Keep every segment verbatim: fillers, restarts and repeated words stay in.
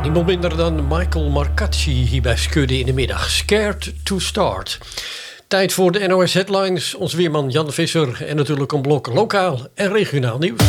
Niemand minder dan Michael Marcacci hier bij Skudde in de middag. Scared to start. Tijd voor de N O S Headlines. Ons weerman Jan Visser en natuurlijk een blok lokaal en regionaal nieuws.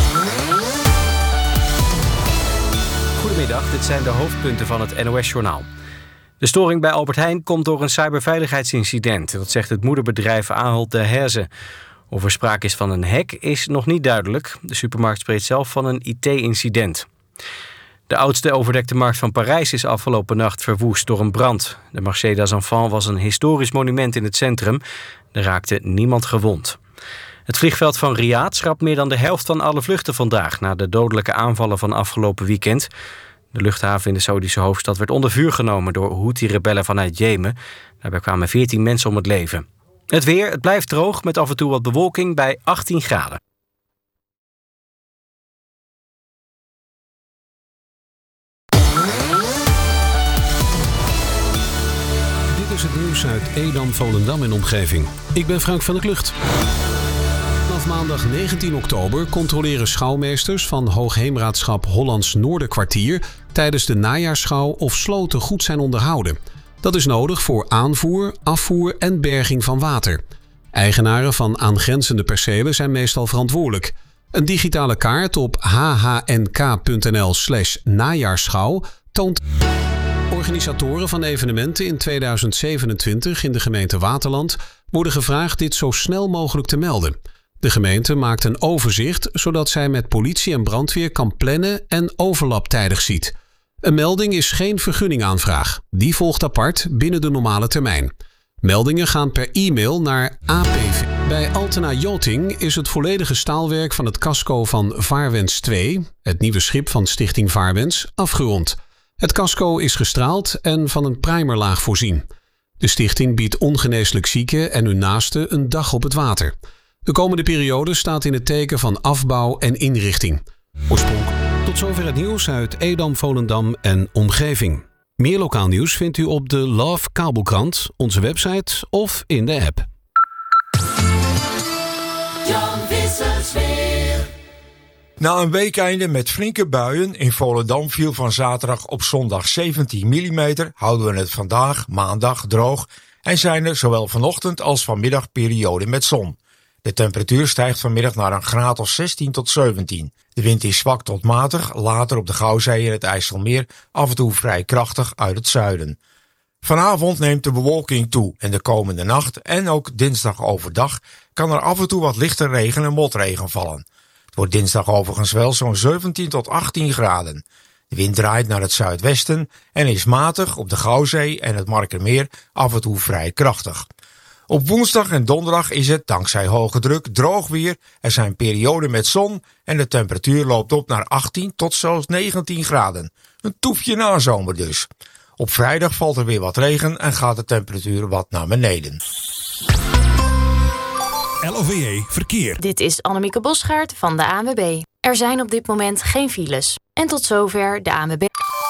Goedemiddag, dit zijn de hoofdpunten van het N O S-journaal. De storing bij Albert Heijn komt door een cyberveiligheidsincident. Dat zegt het moederbedrijf Ahold Delhaize. Of er sprake is van een hack is nog niet duidelijk. De supermarkt spreekt zelf van een I T-incident. De oudste overdekte markt van Parijs is afgelopen nacht verwoest door een brand. De Marché des Enfants was een historisch monument in het centrum. Er raakte niemand gewond. Het vliegveld van Riyadh schrapt meer dan de helft van alle vluchten vandaag na de dodelijke aanvallen van afgelopen weekend. De luchthaven in de Saoedische hoofdstad werd onder vuur genomen door Houthi-rebellen vanuit Jemen. Daarbij kwamen veertien mensen om het leven. Het weer, het blijft droog met af en toe wat bewolking bij achttien graden. Dit is het nieuws uit Edam, Volendam en omgeving. Ik ben Frank van der Klucht. Vanaf maandag negentien oktober controleren schouwmeesters van Hoogheemraadschap Hollands Noorderkwartier tijdens de najaarsschouw of sloten goed zijn onderhouden. Dat is nodig voor aanvoer, afvoer en berging van water. Eigenaren van aangrenzende percelen zijn meestal verantwoordelijk. Een digitale kaart op h h n k punt n l slash najaarsschouw toont... Organisatoren van evenementen in tweeduizend zevenentwintig in de gemeente Waterland worden gevraagd dit zo snel mogelijk te melden. De gemeente maakt een overzicht zodat zij met politie en brandweer kan plannen en overlap tijdig ziet. Een melding is geen vergunningaanvraag. Die volgt apart binnen de normale termijn. Meldingen gaan per e-mail naar A P V. Bij Altena Yachting is het volledige staalwerk van het casco van Vaarwens twee, het nieuwe schip van Stichting Vaarwens, afgerond. Het casco is gestraald en van een primerlaag voorzien. De stichting biedt ongeneeslijk zieken en hun naasten een dag op het water. De komende periode staat in het teken van afbouw en inrichting. Oorspronkelijk. Tot zover het nieuws uit Edam, Volendam en omgeving. Meer lokaal nieuws vindt u op de Love Kabelkrant, onze website of in de app. Jan Vissers weer. Na een weekeinde met flinke buien in Volendam viel van zaterdag op zondag zeventien millimeter, houden we het vandaag, maandag, droog en zijn er zowel vanochtend als vanmiddag perioden met zon. De temperatuur stijgt vanmiddag naar een graad of zestien tot zeventien. De wind is zwak tot matig, later op de Gouwzee en het IJsselmeer af en toe vrij krachtig uit het zuiden. Vanavond neemt de bewolking toe en de komende nacht en ook dinsdag overdag kan er af en toe wat lichte regen en motregen vallen. Het wordt dinsdag overigens wel zo'n zeventien tot achttien graden. De wind draait naar het zuidwesten en is matig op de Gouwzee en het Markermeer af en toe vrij krachtig. Op woensdag en donderdag is het, dankzij hoge druk, droog weer. Er zijn perioden met zon en de temperatuur loopt op naar achttien tot zelfs negentien graden. Een toefje nazomer dus. Op vrijdag valt er weer wat regen en gaat de temperatuur wat naar beneden. L O V E Verkeer. Dit is Annemieke Bosgaard van de A N W B. Er zijn op dit moment geen files. En tot zover de A N W B.